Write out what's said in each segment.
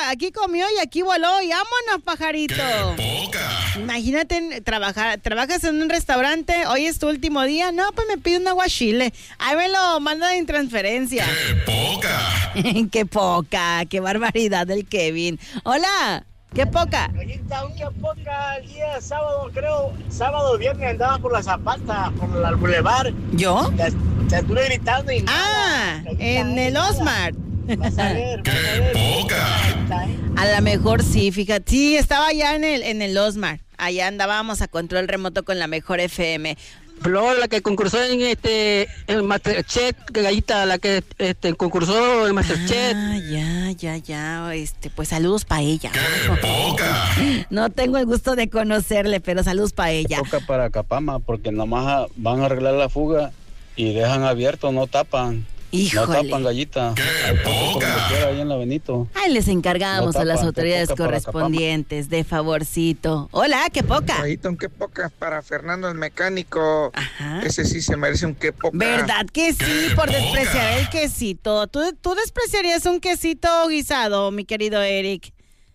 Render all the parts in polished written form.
aquí comió y aquí voló y vámonos, pajarito. ¡Qué poca! Imagínate trabajas en un restaurante, hoy es tu último día, no, pues me pide un aguachile, ahí me lo manda en transferencia. ¡Qué poca! Qué poca, qué barbaridad del Kevin. Hola, qué poca. Qué poca, el día sábado, creo, sábado o viernes andaba por la Zapata, por el Boulevard. ¿Yo? Te estuve gritando y Ah, nada. en el Osmar. Vas a ver. ¡Qué poca! A lo mejor sí, fíjate. Sí, estaba allá en el Osmar. Allá andábamos a control remoto con la mejor FM. Flor, la que concursó en el Masterchef, Gallita, la que concursó en Masterchef. Ah, ya. Pues saludos para ella. ¡Qué poca! No tengo el gusto de conocerle, pero saludos para ella. Toca para Capama, porque nomás van a arreglar la fuga y dejan abierto, no tapan. Híjole. No tapan, Gallita. ¡Qué Por poca! donde quiera, ahí en la Benito. Ay, les encargamos No a las tapan, autoridades qué poca para correspondientes, de favorcito. Hola, qué poca. Rayito, un qué poca para Fernando el mecánico. Ajá. Ese sí se merece un qué poca. ¿Verdad que sí? ¡Qué Por poca! despreciar el quesito. ¿Tú despreciarías un quesito guisado, mi querido Eric?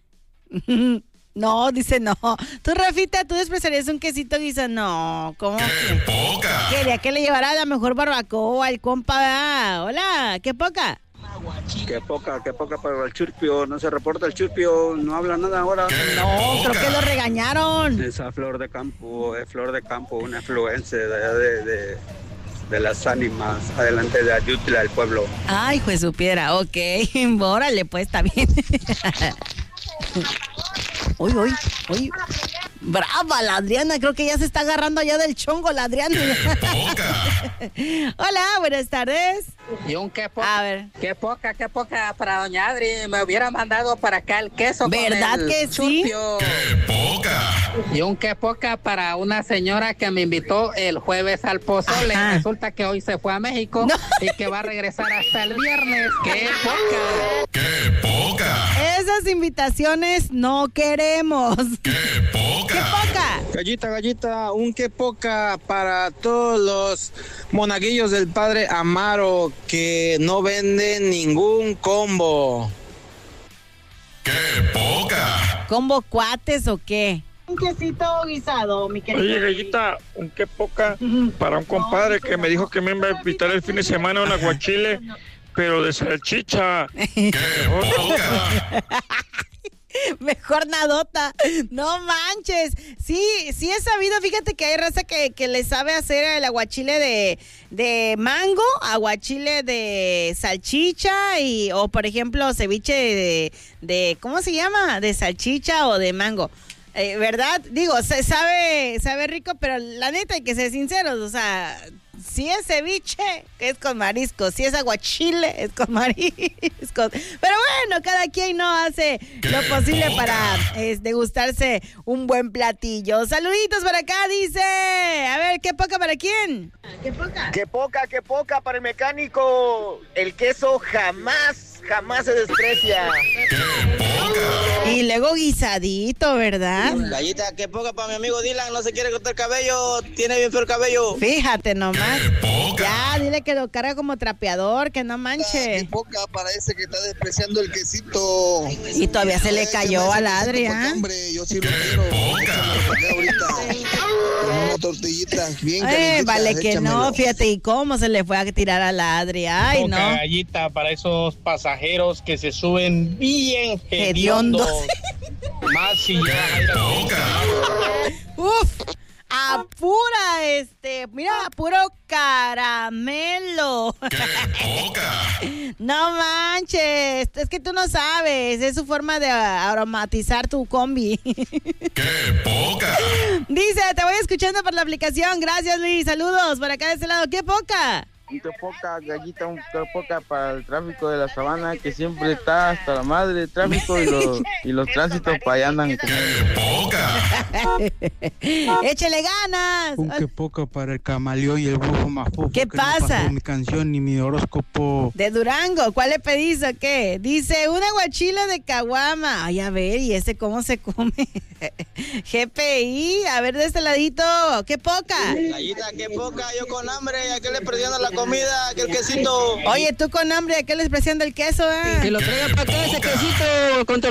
No, dice no. Tú, Rafita, ¿tú despreciarías un quesito guisado? No, ¿cómo? ¡Qué poca! Quería que le llevara la mejor barbacoa al compa. ¿Verdad? Hola, qué poca. Qué poca para el Churpio. No se reporta el Churpio, no habla nada ahora. No, creo que lo regañaron. Esa Flor de Campo, es Flor de Campo, una influencer de allá de las ánimas, adelante de Ayutla, del pueblo. Ay, pues supiera, ok. Órale, pues, está bien. Uy. Brava la Adriana, creo que ya se está agarrando allá del chongo la Adriana. Hola, buenas tardes. Y un qué poca. A ver. Qué poca para doña Adri. Me hubiera mandado para acá el queso. ¿Verdad con el que sí? churpio. ¡Qué poca! Y un qué poca para una señora que me invitó el jueves al pozole. Ajá. Resulta que hoy se fue a México No. y que va a regresar hasta el viernes. ¡Qué poca! ¡Qué poca! Esas invitaciones no queremos. ¡Qué poca! ¡Qué poca! Gallita, un qué poca para todos los monaguillos del padre Amaro que no venden ningún combo. ¡Qué poca! ¿Combo cuates o qué? Un quesito guisado, mi querido. Oye, Gallita, un qué poca para un compadre que me dijo que me iba a invitar el fin de semana a un aguachile, pero de salchicha. ¡Qué poca! Mejor nadota. No manches. Sí he sabido, fíjate que hay raza que le sabe hacer el aguachile de mango, aguachile de salchicha o por ejemplo ceviche de ¿cómo se llama? De salchicha o de mango. ¿Verdad? Digo, sabe rico, pero la neta hay que ser sinceros, o sea, si es ceviche, es con mariscos. Si es aguachile, es con mariscos. Pero bueno, cada quien no hace lo posible para degustarse un buen platillo. Saluditos para acá, dice. A ver, ¿qué poca para quién? Qué poca para el mecánico. El queso jamás se desprecia. Y luego guisadito, ¿verdad? Gallita, qué poca para mi amigo Dylan, no se quiere cortar el cabello, tiene bien feo el cabello. Fíjate nomás. poca. Ya, dile que lo carga como trapeador, que no manche. Qué poca para ese que está despreciando el quesito. Y todavía se le cayó al Adri, ¿eh? Hombre, yo sí lo quiero. Échamelo para acá ahorita. Con unas tortillitas bien calientitas, vale que échamelo. no, fíjate, y cómo se le fue a tirar a la Adri. Ay, no. Gallita para esos pasajeros que se suben bien Hediondos. hediondos. Más si llevan aire acondicionado. Uf, a mira, puro caramelo. No manches, es que tú no sabes, es su forma de aromatizar tu combi. Dice, te voy escuchando por la aplicación, gracias Luis, saludos, por acá de este lado, ¿qué poca? Un qué poca, Gallita, un qué poca para el tráfico de la sabana, que siempre está hasta la madre de tráfico y los tránsitos para allá andan como... Échele ganas. Un qué poca para el camaleón y el brujo mafufo. ¿Qué que pasa? No pasó mi canción ni mi horóscopo. De Durango, ¿cuál le pedís o qué? Dice, un aguachile de caguama. Ay, a ver, ¿y ese cómo se come? GPI, a ver de este ladito, qué poca. Gallita, qué poca, yo con hambre, ¿a qué le presiona la comida, aquel quesito? Oye, tú con hambre, ¿a qué les presiona el queso, Que lo traiga para acá ese quesito, con